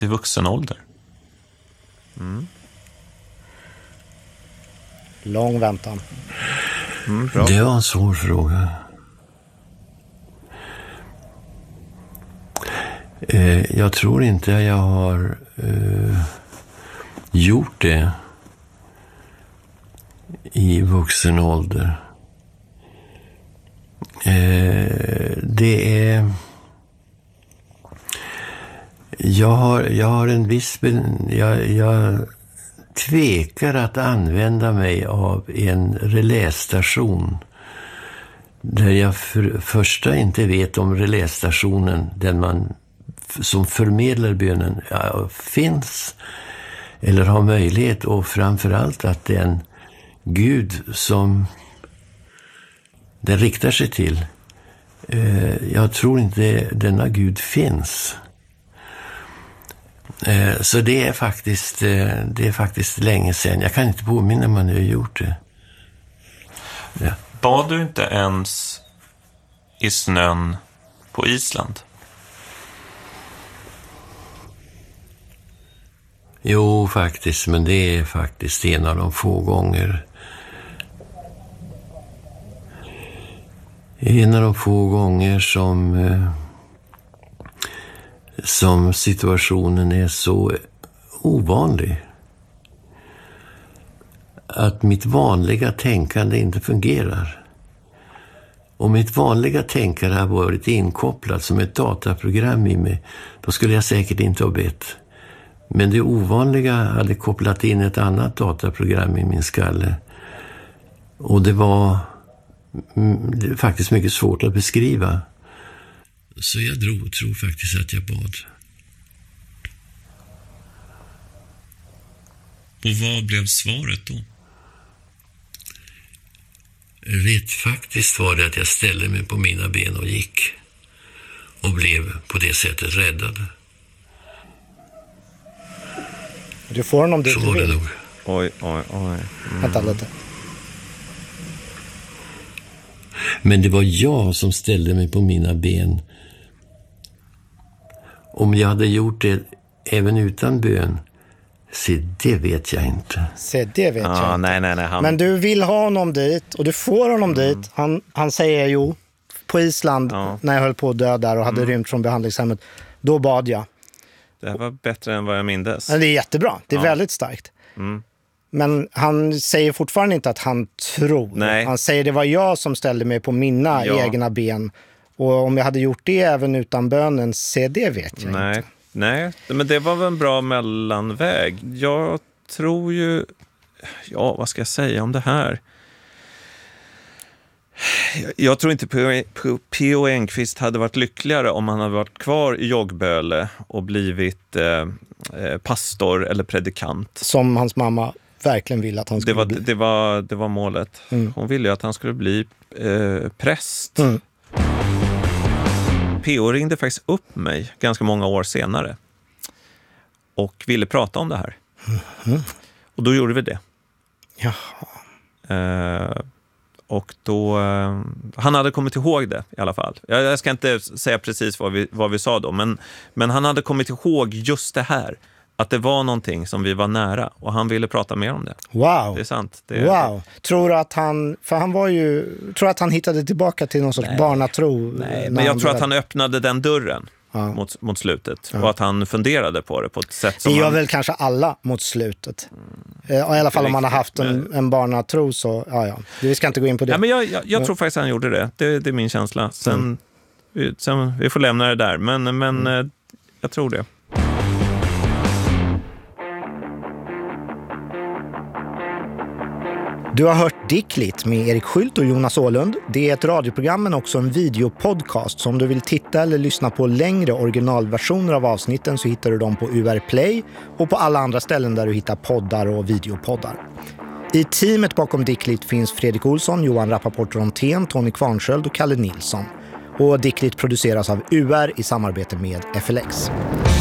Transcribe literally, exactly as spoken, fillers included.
i vuxen ålder? Mm. Lång väntan. Mm, bra. Det var en svår fråga. Eh, jag tror inte jag har eh, gjort det i vuxen ålder. Eh, det är... Jag har, jag har en viss... Jag, jag tvekar att använda mig av en relästation där jag för första inte vet om relästationen, den man som förmedlar bönen, ja, finns eller har möjlighet, och framförallt att den Gud som den riktar sig till, eh, jag tror inte denna Gud finns. Eh, så det är faktiskt eh, det är faktiskt länge sedan. Jag kan inte påminna mig när jag gjort det. Ja. Bad du inte ens i snön på Island? Jo, faktiskt, men det är faktiskt en av de få gånger. En av de få gånger som eh, som situationen är så ovanlig att mitt vanliga tänkande inte fungerar. Om mitt vanliga tänkande har varit inkopplat som ett dataprogram i mig, då skulle jag säkert inte ha bett. Men det ovanliga hade kopplat in ett annat dataprogram i min skalle. Och det var det är faktiskt mycket svårt att beskriva. Så jag drog, tror faktiskt att jag bad. Och vad blev svaret då? Rätt faktiskt var det att jag ställde mig på mina ben och gick. Och blev på det sättet räddad. Du får honom dit Så du var det vill. nog. Oj, oj, oj. Mm. Vänta lite. Men det var jag som ställde mig på mina ben. Om jag hade gjort det även utan bön, så det vet jag inte. Se, det vet Ja, jag inte. nej, nej, nej. Han... Men du vill ha honom dit och du får honom Mm. dit. Han, han säger jo, på Island, Ja. när jag höll på att dö där och hade Mm. rymt från behandlingshemmet, då bad jag. Det här var bättre än vad jag mindes. Men det är jättebra, det är Ja. väldigt starkt. Mm. Men han säger fortfarande inte att han tror. Nej. Han säger det var jag som ställde mig på mina Ja. egna ben. Och om jag hade gjort det även utan bönen, se det vet jag Nej. inte. Nej, men det var väl en bra mellanväg. Jag tror ju... Ja, vad ska jag säga om det här? Jag tror inte P O Enquist hade varit lyckligare om han hade varit kvar i Joggböle och blivit eh, pastor eller predikant. Som hans mamma verkligen ville att han Det skulle var, bli. det var, det var målet. Mm. Hon ville ju att han skulle bli eh, präst. Mm. P O ringde faktiskt upp mig ganska många år senare och ville prata om det här. Mm. Och då gjorde vi det. Jaha. Eh, och då... Eh, han hade kommit ihåg det i alla fall. Jag, jag ska inte säga precis vad vi, vad vi sa då, men, men han hade kommit ihåg just det här. Att det var någonting som vi var nära och han ville prata mer om det. Wow. Det är sant. Det är, Wow. Tror du att han, för han var ju, tror att han hittade tillbaka till någon sorts Nej. barnatro? Nej, när men jag tror att blev- han öppnade den dörren Ja. mot, mot slutet. Ja. Och att han funderade på det på ett sätt som Det gör han... väl kanske alla mot slutet. Eh, I alla fall om man har haft en, en barnatro så, ja ja. Vi ska inte gå in på det. Ja, men jag, jag, jag Ja. tror faktiskt att han gjorde det. Det, det är min känsla. Sen, Mm. vi, sen, vi får lämna det där. Men, men Mm. eh, jag tror det. Du har hört Dickligt med Erik Skylt och Jonas Åhlund. Det är ett radioprogram men också en videopodcast. Så om du vill titta eller lyssna på längre originalversioner av avsnitten så hittar du dem på U R Play och på alla andra ställen där du hittar poddar och videopoddar. I teamet bakom Dickligt finns Fredrik Olsson, Johan Rappaport Rontén, Tony Kvarnsköld och Kalle Nilsson. Och Dickligt produceras av U R i samarbete med F L X.